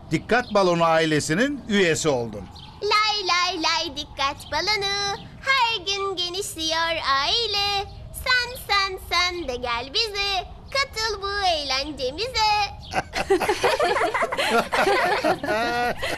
Dikkat Balonu ailesinin üyesi oldun. Lay lay lay dikkat balonu, her gün genişliyor aile. Sen de gel bize, katıl bu eğlencemize.